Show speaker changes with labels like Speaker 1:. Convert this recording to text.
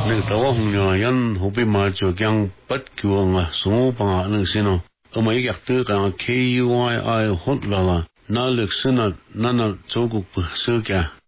Speaker 1: nang tawa hungya yan hobi ma cho kyang pat kyo nga so pa nang sino amai yak tu ka KUII hot la na lek sina nana chogu pu su kya